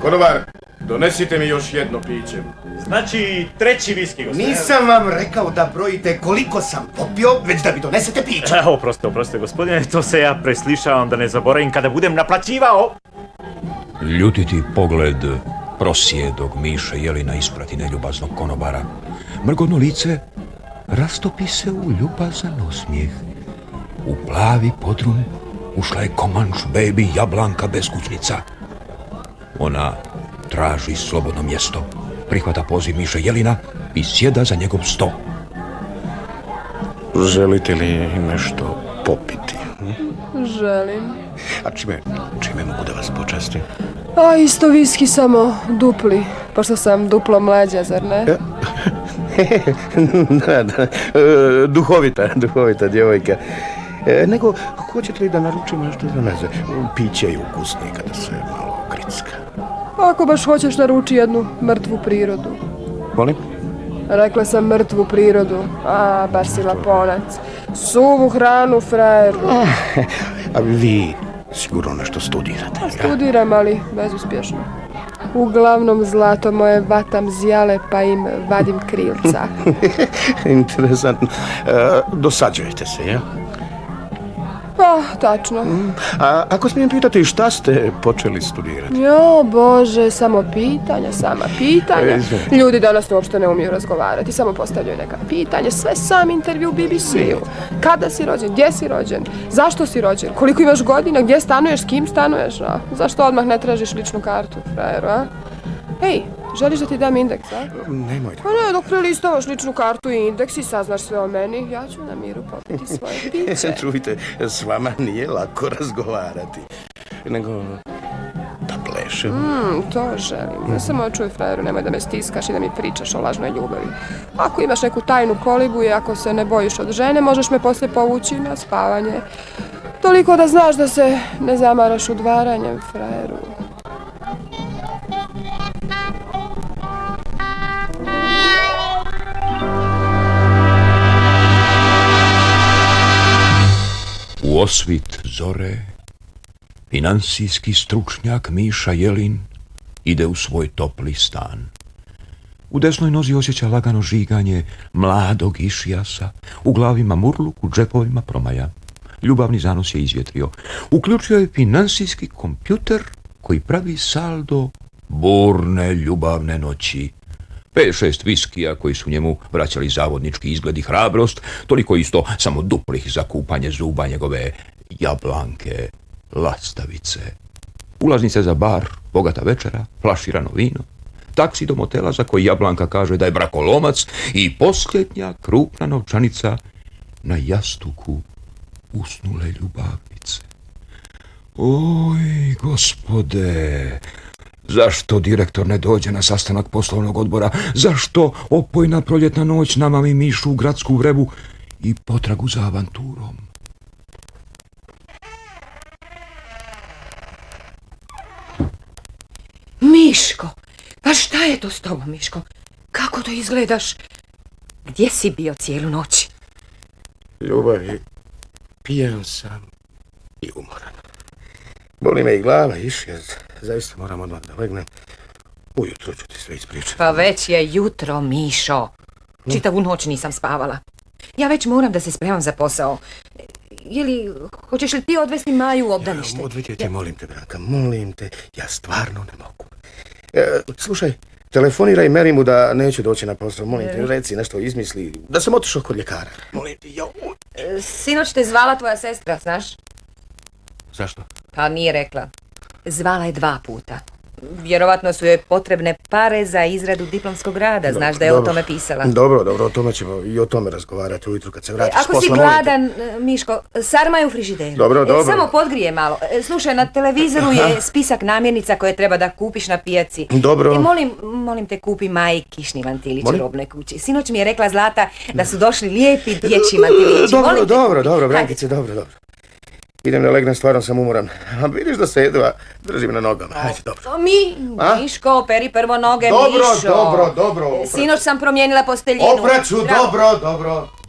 Konobar, donesite mi još jedno piće. Znači, treći viski, gospodine. Nisam vam rekao da brojite koliko sam popio, već da mi donesete piće. Oprostite, gospodine, to se ja preslišavam da ne zaboravim kada budem naplaćivao. Ljutiti pogled prosjedog Miše Jelina isprati neljubaznog konobara. Mrgodno lice rastopi se u ljubazan osmijeh. U plavi podrum ušla je Comanche baby Jablanka beskućnica. Ona traži slobodno mjesto, prihvata poziv Miše Jelina i sjeda za njegov sto. Želite li nešto popiti? Želim. A čime mogu da vas počastim? A isto viski, samo dupli, pošto sam duplo mlađa, zar ne? Da. Duhovita djevojka. Nego, hoćete li da naručim nešto za meze? Piće je ukusnije kada se malo gricka. Ako baš hoćeš, naruči jednu mrtvu prirodu. Molim? Rekla sam mrtvu prirodu. A, baš si laponac. Suvu hranu, frajeru. A vi sigurno nešto studirate. Studiram, ali bezuspješno. Uglavnom zlato moje vatam zijale, pa im vadim krilca. Interesantno. Dosađujete se, ja? Pa, tačno. A ako smijem pitati, šta ste počeli studirati? Jo, Bože, samo pitanja. Ljudi danas uopšte ne umiju razgovarati, samo postavljaju neka pitanja. Sve sam intervju u BBC-u. Kada si rođen, gdje si rođen, zašto si rođen, koliko imaš godina, gdje stanuješ, s kim stanuješ, a? Zašto odmah ne tražiš ličnu kartu, frajeru, a? Hej, želiš da ti dam indeks, a? Nemojte. Pa ne, dok prelistavaš ličnu kartu i indeks i saznaš sve o meni, ja ću na miru popiti svoje piće. Čujte, s vama nije lako razgovarati. Nego da plešem. To želim. Ne samo čuj, frajeru, nemoj da me stiskaš i da mi pričaš o lažnoj ljubavi. Ako imaš neku tajnu kolibu i ako se ne bojiš od žene, možeš me poslije povući na spavanje. Toliko da znaš da se ne zamaraš udvaranjem, frajeru. U osvit zore, finansijski stručnjak Miša Jelin ide u svoj topli stan. U desnoj nozi osjeća lagano žiganje mladog išijasa, u glavi mamurluk, u džepovima promaja. Ljubavni zanos je izvjetrio. Uključio je finansijski kompjuter koji pravi saldo burne ljubavne noći. 5-6 viskija koji su njemu vraćali zavodnički izgled i hrabrost, toliko isto samo duplih za kupanje zuba njegove Jablanke lastavice. Ulaznice za bar, bogata večera, flaširano vino, taksi do motela za koji Jablanka kaže da je brakolomac i posljednja krupna novčanica na jastuku usnule ljubavnice. Oj, gospode, zašto direktor ne dođe na sastanak poslovnog odbora? Zašto opojna proljetna noć namami Mišu u gradsku vrevu i potragu za avanturom? Miško, pa šta je to s tobom, Miško? Kako to izgledaš? Gdje si bio cijelu noć? Ljubavi, pijan sam i umoran. Boli me i glava, išijaz. Zaista moram odmah da legnem. Ujutro ću ti sve ispričati. Pa već je jutro, Mišo. Čitavu noć nisam spavala. Ja već moram da se spremam za posao. Hoćeš li ti odvesti Maju u obdanište? Odvedite, molim te, Branka, molim te. Ja stvarno ne mogu. Slušaj, telefoniraj Merimu da neću doći na posao. Molim te, reci nešto, izmisli. Da sam otišao kod ljekara. Molim te, Sinoć te zvala tvoja sestra, znaš? Zašto? Pa nije rekla. Zvala je 2 puta. Vjerovatno su joj potrebne pare za izradu diplomskog rada. Znaš da je o tome pisala. Dobro, o tome ćemo i o tome razgovarati ujutru kad se vratiš s posla. Ako si gladan, Miško, sarma je u frižideru. Dobro. Samo podgrije malo. Slušaj, na televizoru je spisak namirnica koje treba da kupiš na pijaci. Dobro. I molim te, kupi Maji kišni mantilić u robnoj kući. Sinoć mi je rekla Zlata da su došli lijepi dječji mantilići. Dobro, Brankice, dobro. Idem da legnem, stvarno sam umoran. A vidiš da se jedva držim na nogama. Hajde, dobro. Miško, operi prvo noge, Mišo. Dobro. Sinoć sam promijenila posteljinu. Opraću, dobro.